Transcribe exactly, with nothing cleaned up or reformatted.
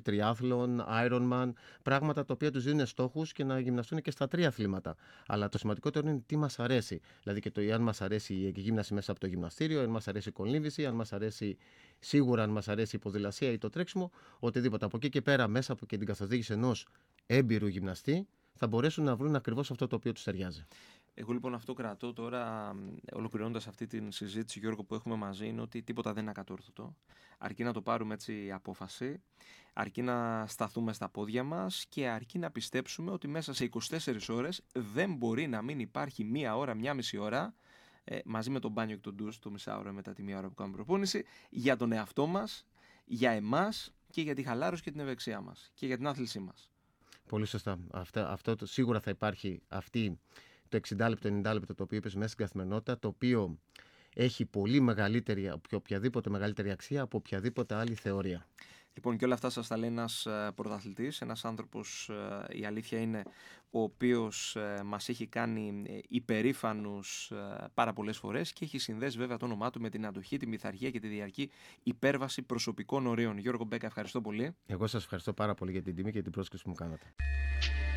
τριάθλον, Ironman, πράγματα τα οποία τους δίνουν στόχους και να γυμναστούν και στα τρία αθλήματα. Αλλά το σημαντικότερο είναι τι μας αρέσει. Δηλαδή και το αν μας αρέσει η γύμναση μέσα από το γυμναστήριο, αν μας αρέσει η κολύμβηση, αν μας αρέσει σίγουρα αν μας αρέσει η ποδηλασία ή το τρέξιμο, οτιδήποτε. Από εκεί και πέρα, μέσα από και την καθοδήγηση ενός έμπειρου γυμναστή, θα μπορέσουν να βρουν ακριβώς αυτό το οποίο τους ταιριάζει. Εγώ λοιπόν αυτό κρατώ τώρα, ολοκληρώνοντας αυτή την συζήτηση, Γιώργο, που έχουμε μαζί, είναι ότι τίποτα δεν είναι ακατόρθωτο. Αρκεί να το πάρουμε έτσι απόφαση, αρκεί να σταθούμε στα πόδια μας και αρκεί να πιστέψουμε ότι μέσα σε είκοσι τέσσερις ώρες δεν μπορεί να μην υπάρχει μία ώρα, μία μισή ώρα, ε, μαζί με τον μπάνιο και τον ντους, το μισάωρο μετά τη μία ώρα που κάνουμε προπόνηση, για τον εαυτό μας, για εμάς και για τη χαλάρωση και την ευεξία μας και για την άθλησή μας. Πολύ σωστά. Αυτό, αυτό το, σίγουρα θα υπάρχει αυτή το εξήντα λεπτό, ενενήντα λεπτό το οποίο είπες μέσα στην καθημερινότητα, το οποίο έχει πολύ μεγαλύτερη, οποιαδήποτε μεγαλύτερη αξία από οποιαδήποτε άλλη θεωρία. Λοιπόν, και όλα αυτά σας τα λέει ένας πρωταθλητής, ένας άνθρωπος, η αλήθεια είναι, ο οποίος μας έχει κάνει υπερήφανους πάρα πολλές φορές και έχει συνδέσει βέβαια το όνομά του με την αντοχή, την πειθαρχία και τη διαρκή υπέρβαση προσωπικών ορίων. Γιώργο Μπέκα, ευχαριστώ πολύ. Εγώ σας ευχαριστώ πάρα πολύ για την τιμή και την πρόσκληση που μου κάνατε.